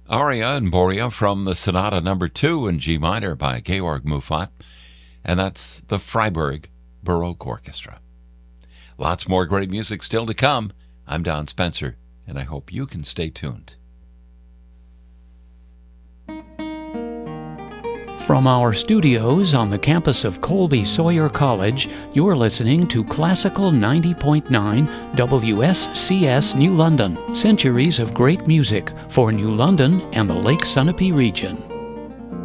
Aria and Borea from the Sonata Number 2 in G minor by Georg Muffat, and that's the Freiburg Baroque Orchestra. Lots more great music still to come. I'm Don Spencer, and I hope you can stay tuned. From our studios on the campus of Colby Sawyer College, you're listening to Classical 90.9 WSCS New London. Centuries of great music for New London and the Lake Sunapee region.